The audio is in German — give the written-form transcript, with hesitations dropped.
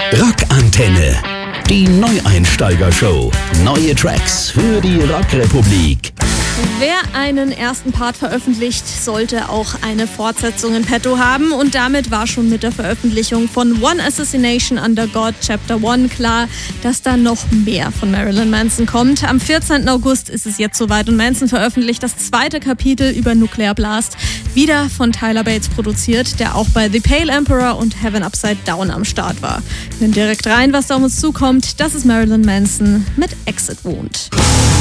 Rockantenne. Die Neueinsteiger-Show. Neue Tracks für die Rockrepublik. Wer einen ersten Part veröffentlicht, sollte auch eine Fortsetzung in petto haben. Und damit war schon mit der Veröffentlichung von One Assassination Under God Chapter 1 klar, dass da noch mehr von Marilyn Manson kommt. Am 14. August ist es jetzt soweit und Manson veröffentlicht das zweite Kapitel über Nuclear Blast, wieder von Tyler Bates produziert, der auch bei The Pale Emperor und Heaven Upside Down am Start war. Wir hören direkt rein, was da auf uns zukommt. Das ist Marilyn Manson mit Exit Wound.